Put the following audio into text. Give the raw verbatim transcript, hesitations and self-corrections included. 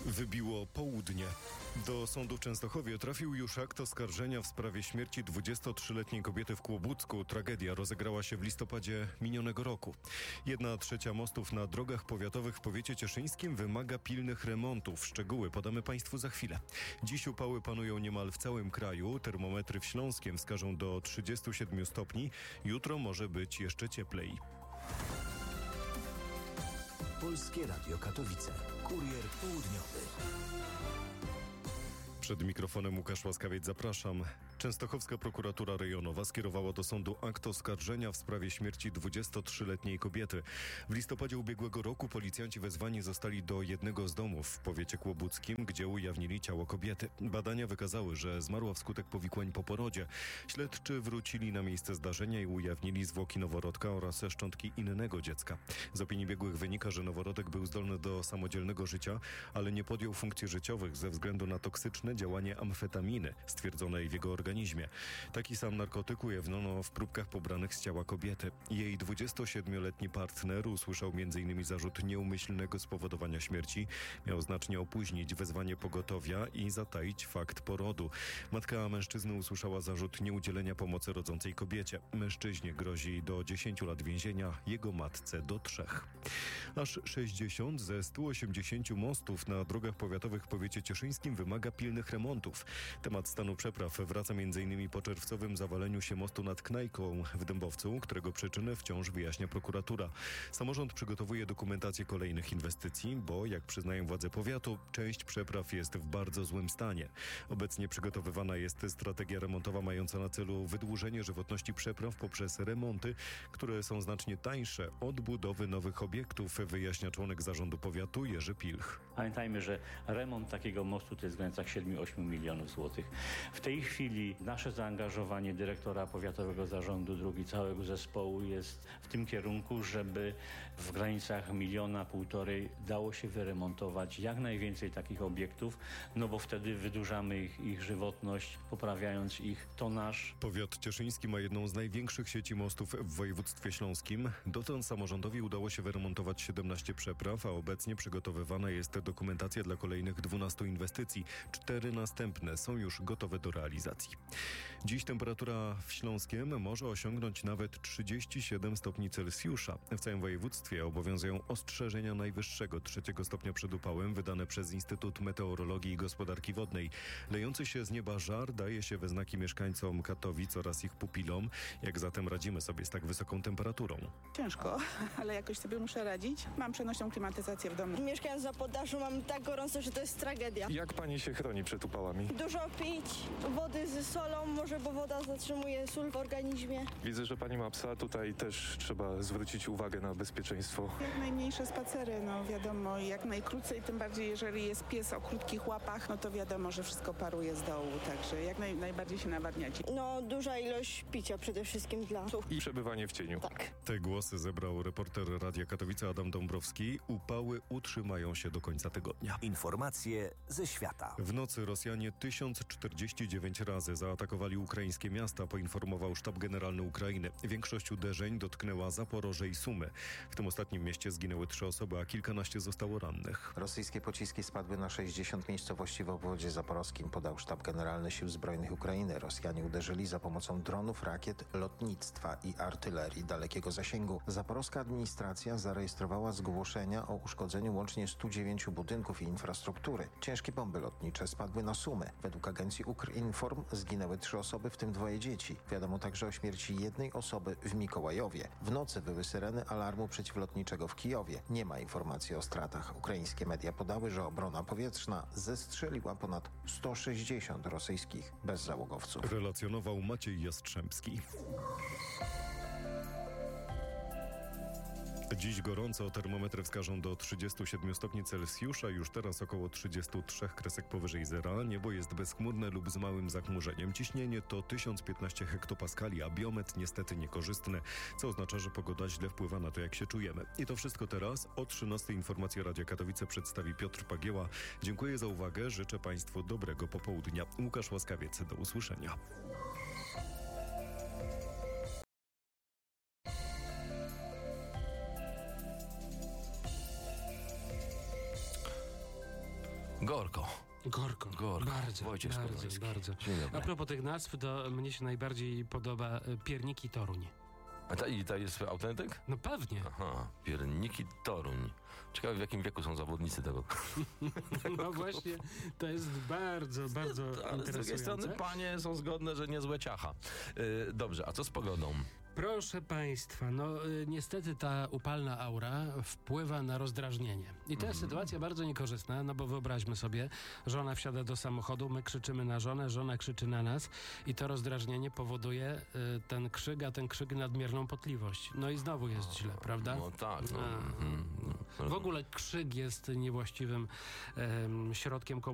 Wybiło południe. Do sądu w Częstochowie trafił już akt oskarżenia w sprawie śmierci dwudziestotrzyletniej kobiety w Kłobucku. Tragedia rozegrała się w listopadzie minionego roku. Jedna trzecia mostów na drogach powiatowych w powiecie cieszyńskim wymaga pilnych remontów. Szczegóły podamy Państwu za chwilę. Dziś upały panują niemal w całym kraju. Termometry w Śląskiem wskażą do trzydziestu siedmiu stopni. Jutro może być jeszcze cieplej. Polskie Radio Katowice. Kurier południowy. Przed mikrofonem Łukasz Łaskawiec, zapraszam. Częstochowska prokuratura rejonowa skierowała do sądu akt oskarżenia w sprawie śmierci dwudziestotrzyletniej kobiety. W listopadzie ubiegłego roku policjanci wezwani zostali do jednego z domów w powiecie kłobuckim, gdzie ujawnili ciało kobiety. Badania wykazały, że zmarła wskutek powikłań po porodzie. Śledczy wrócili na miejsce zdarzenia i ujawnili zwłoki noworodka oraz szczątki innego dziecka. Z opinii biegłych wynika, że noworodek był zdolny do samodzielnego życia, ale nie podjął funkcji życiowych ze względu na toksyczne działanie amfetaminy stwierdzonej w jego organizmie. Taki sam narkotyk ujawniono w próbkach pobranych z ciała kobiety. Jej dwudziestosiedmioletni partner usłyszał między innymi zarzut nieumyślnego spowodowania śmierci. Miał znacznie opóźnić wezwanie pogotowia i zataić fakt porodu. Matka mężczyzny usłyszała zarzut nieudzielenia pomocy rodzącej kobiecie. Mężczyźnie grozi do dziesięciu lat więzienia, jego matce do trzech. Aż sześćdziesiąt ze stu osiemdziesięciu mostów na drogach powiatowych w powiecie cieszyńskim wymaga pilnych remontów. Temat stanu przepraw wraca m.in. po czerwcowym zawaleniu się mostu nad Knajką w Dębowcu, którego przyczynę wciąż wyjaśnia prokuratura. Samorząd przygotowuje dokumentację kolejnych inwestycji, bo jak przyznają władze powiatu, część przepraw jest w bardzo złym stanie. Obecnie przygotowywana jest strategia remontowa mająca na celu wydłużenie żywotności przepraw poprzez remonty, które są znacznie tańsze od budowy nowych obiektów, wyjaśnia członek zarządu powiatu Jerzy Pilch. Pamiętajmy, że remont takiego mostu to jest w granicach siedem do ośmiu milionów złotych. W tej chwili nasze zaangażowanie dyrektora powiatowego zarządu dróg i całego zespołu jest w tym kierunku, żeby w granicach miliona, półtorej dało się wyremontować jak najwięcej takich obiektów, no bo wtedy wydłużamy ich, ich żywotność, poprawiając ich tonaż. Powiat cieszyński ma jedną z największych sieci mostów w województwie śląskim. Dotąd samorządowi udało się wyremontować siedemnaście przepraw, a obecnie przygotowywana jest dokumentacja dla kolejnych dwunastu inwestycji. Cztery następne są już gotowe do realizacji. Dziś temperatura w Śląskiem może osiągnąć nawet trzydzieści siedem stopni Celsjusza. W całym województwie obowiązują ostrzeżenia najwyższego trzeciego stopnia przed upałem wydane przez Instytut Meteorologii i Gospodarki Wodnej. Lejący się z nieba żar daje się we znaki mieszkańcom Katowic oraz ich pupilom. Jak zatem radzimy sobie z tak wysoką temperaturą? Ciężko, ale jakoś sobie muszę radzić. Mam przenośną klimatyzację w domu. Mieszkając za poddaszu mam tak gorąco, że to jest tragedia. Jak pani się chroni przed upałami? Dużo pić, wody z solą, może bo woda zatrzymuje sól w organizmie. Widzę, że pani ma psa, tutaj też trzeba zwrócić uwagę na bezpieczeństwo. Jak najmniejsze spacery, no wiadomo, jak najkrócej, tym bardziej jeżeli jest pies o krótkich łapach, no to wiadomo, że wszystko paruje z dołu, także jak naj, najbardziej się nawadniać. No duża ilość picia przede wszystkim dla psów. I przebywanie w cieniu. Tak. Te głosy zebrał reporter Radia Katowice Adam Dąbrowski. Upały utrzymają się do końca tygodnia. Informacje ze świata. W nocy Rosjanie tysiąc czterdzieści dziewięć razy zaatakowali ukraińskie miasta, poinformował Sztab Generalny Ukrainy. Większość uderzeń dotknęła Zaporoże i Sumy. W tym ostatnim mieście zginęły trzy osoby, a kilkanaście zostało rannych. Rosyjskie pociski spadły na sześćdziesiąt miejscowości w obwodzie zaporowskim, podał Sztab Generalny Sił Zbrojnych Ukrainy. Rosjanie uderzyli za pomocą dronów, rakiet, lotnictwa i artylerii dalekiego zasięgu. Zaporowska administracja zarejestrowała zgłoszenia o uszkodzeniu łącznie stu dziewięciu budynków i infrastruktury. Ciężkie bomby lotnicze spadły na Sumy. Według agencji Ukrinform zginęły trzy osoby, w tym dwoje dzieci. Wiadomo także o śmierci jednej osoby w Mikołajowie. W nocy wyły syreny alarmu przeciwlotniczego w Kijowie. Nie ma informacji o stratach. Ukraińskie media podały, że obrona powietrzna zestrzeliła ponad sto sześćdziesiąt rosyjskich bezzałogowców. Relacjonował Maciej Jastrzębski. Dziś gorąco, termometry wskażą do trzydziestu siedmiu stopni Celsjusza, już teraz około trzydziestu trzech kresek powyżej zera. Niebo jest bezchmurne lub z małym zachmurzeniem. Ciśnienie to tysiąc piętnaście hektopaskali, a biometr niestety niekorzystny, co oznacza, że pogoda źle wpływa na to, jak się czujemy. I to wszystko teraz. O trzynastej informację Radia Katowice przedstawi Piotr Pagieła. Dziękuję za uwagę, życzę Państwu dobrego popołudnia. Łukasz Łaskawiec, do usłyszenia. Gorko. Gorko. Gorko. Bardzo, Wojciech bardzo, Skowroński. bardzo. Dzień dobry. A propos tych nazw, to mnie się najbardziej podoba y, Pierniki Toruń. A ta, i to jest autentyk? No pewnie. Aha, Pierniki Toruń. Ciekawe, w jakim wieku są zawodnicy tego. No właśnie, to jest bardzo, bardzo Ale z drugiej interesujące. strony panie są zgodne, że niezłe ciacha. Yy, dobrze, a co z pogodą? Proszę Państwa, no y, niestety ta upalna aura wpływa na rozdrażnienie. I to jest sytuacja bardzo niekorzystna, no bo wyobraźmy sobie, żona wsiada do samochodu, my krzyczymy na żonę, żona krzyczy na nas i to rozdrażnienie powoduje y, ten krzyk, a ten krzyk nadmierną potliwość. No i znowu jest źle, prawda? No tak. No, A, mm, no. W ogóle krzyk jest niewłaściwym em, środkiem komunikacji.